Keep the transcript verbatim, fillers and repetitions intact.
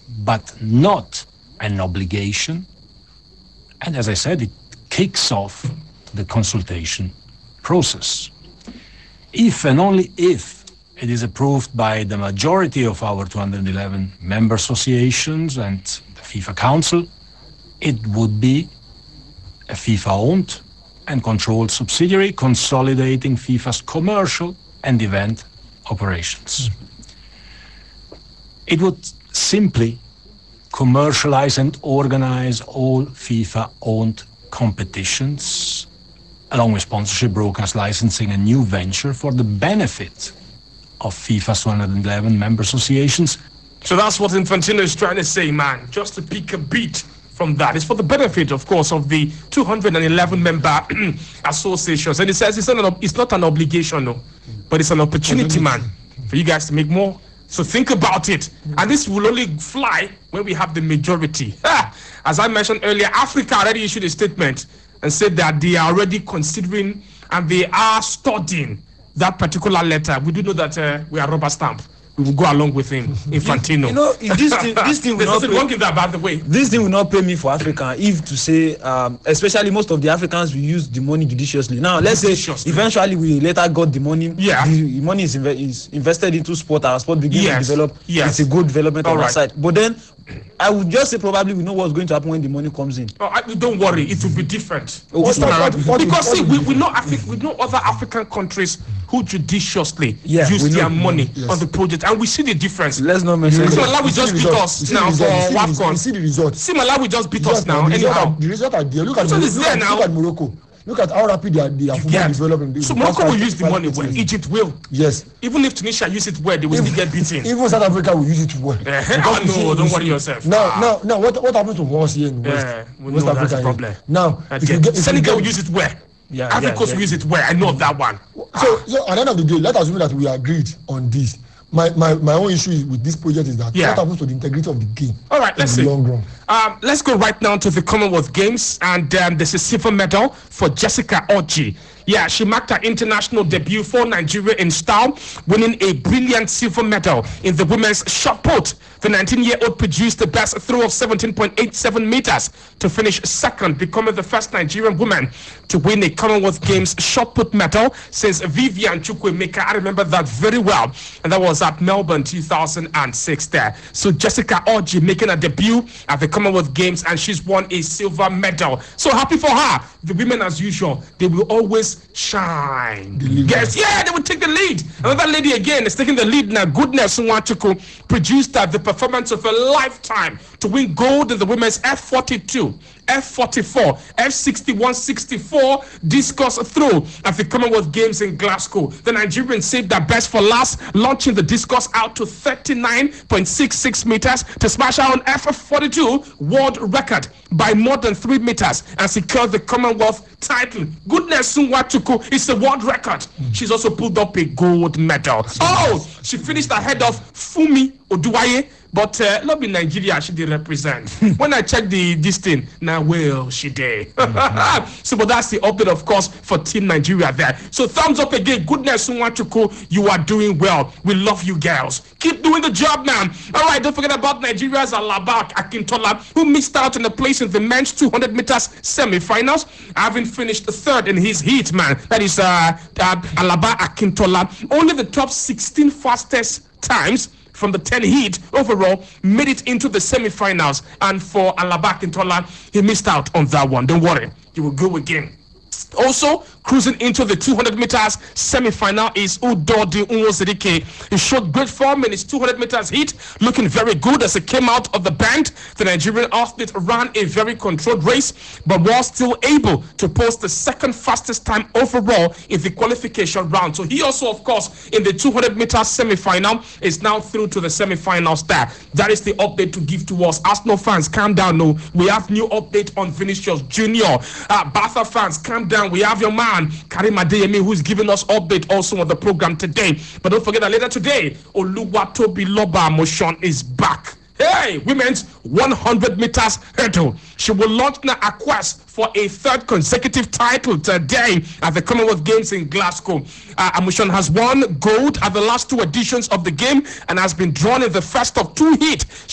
but not an obligation. And as I said, it kicks off the consultation process. If and only if it is approved by the majority of our two hundred eleven member associations and the FIFA Council, it would be a FIFA-owned and controlled subsidiary consolidating FIFA's commercial and event operations. It would simply commercialize and organize all FIFA-owned competitions, along with sponsorship, broadcast, licensing, and new venture for the benefit of FIFA's two hundred eleven member associations. So that's what Infantino is trying to say, man. Just to pick a beat from that. It's for the benefit, of course, of the two hundred eleven member associations. And he says it's not an, it's not an obligation, no, but it's an opportunity, man, for you guys to make more. So think about it. And this will only fly when we have the majority. Ah, as I mentioned earlier, Africa already issued a statement and said that they are already considering and they are studying that particular letter. We do know that uh, we are rubber stamp. We will go along with him, Infantino. You know, this thing, this thing will There's not nothing pay, wrong with that, by the way. This thing will not pay me for Africa if to say, um, especially most of the Africans will use the money judiciously. Now, let's Judiciously. say eventually we later got the money. Yeah. The money is, inve- is invested into sport. Our sport begins Yes. to develop. Yes. It's a good development All on our right. side. But then, I would just say probably we know what's going to happen when the money comes in. Oh, I, don't worry, it will be different. Oh, This what- time what- around. what- because what- see, we, we know Afri- we know other African countries who judiciously Yeah, use we their know. money Yes. on the project, and we see the difference. Let's not mention So it. Malawi just beat us now for WAFCON. You see the result. See, Malawi just beat Just us now. the result Anyhow, are- the result are there. Look at So Morocco. it's Look there at- now. Look at Morocco. Look at how rapid they are, they are football yeah. development. So Morocco will use the money well. Egypt will. Yes. Even if Tunisia use it well, they will still get beaten. Even South Africa will use it well. Eh, Because oh, you see- no, don't you worry see- yourself. Now, Ah. now, now, what what happens to us here in West, Yeah, we West know that's Africa? the here? problem. Now, if Okay. you get, if you Senegal get, will use it well. Yeah, Ivory yeah, Coast yeah. will use it well. I know of that one. So, so at the end of the day, let's assume that we agreed on this. My my my own issue is with this project is that Yeah. what happens to the integrity of the game? All right, let's in see. the long run. Um, let's go right now to the Commonwealth Games, and um, there's a silver medal for Jessica Orji. Yeah, she marked her international debut for Nigeria in style, winning a brilliant silver medal in the women's shot put. The nineteen-year-old produced the best throw of seventeen point eight seven meters to finish second, becoming the first Nigerian woman to win a Commonwealth Games shot put medal since Vivian Chukwuemeka. I remember that very well, and that was at Melbourne two thousand six there. So Jessica Orji making a debut at the Commonwealth Games, and she's won a silver medal. So happy for her. The women, as usual, they will always shine. Yes, yeah, they will take the lead. Another lady again is taking the lead now. Goodness Nwachukwu produced uh, the performance of a lifetime to win gold in the women's F forty-two, F forty-four, F sixty-one sixty-four discus throw at the Commonwealth Games in Glasgow. The Nigerians saved their best for last, launching the discus out to thirty-nine point six six meters to smash out an F forty-two world record by more than three meters and secure the Commonwealth title. Goodness Nwachukwu is a world record. She's also pulled up a gold medal. Oh, she finished ahead of Fumi Oduwaye, but uh, not in Nigeria she did represent. When I checked the this thing, now well she did. So, but that's the update, of course, for Team Nigeria there. So thumbs up again. Goodness Nwachukwu, you are doing well. We love you girls. Keep doing the job, man. All right, don't forget about Nigeria's Alaba Akintola, who missed out on a place in the men's two hundred meters semi-finals, having finished third in his heat, man. That is uh, uh, Alaba Akintola. Only the top sixteen fastest times from the ten heat overall made it into the semi-finals, and for Alaba Akintola, he missed out on that one. Don't worry, you will go again. Also cruising into the two hundred meters semi-final is Udodi Nwozirike. He showed great form in his two hundred meters heat, looking very good as he came out of the band. The Nigerian athlete ran a very controlled race, but was still able to post the second fastest time overall in the qualification round. So he also, of course, in the two hundred meters semi-final is now through to the semi-finals there. That is the update to give to us. Arsenal fans, calm down. No, we have new update on Vinicius Junior Uh, Barca fans, calm down. We have your man Karim Adeyemi, who's giving us update also on the program today. But don't forget that later today, Oluwatobi Loba Motion is back. Hey, women's one hundred meters hurdle. She will launch now a quest for a third consecutive title today at the Commonwealth Games in Glasgow. Uh, Amushon has won gold at the last two editions of the game and has been drawn in the first of two heats.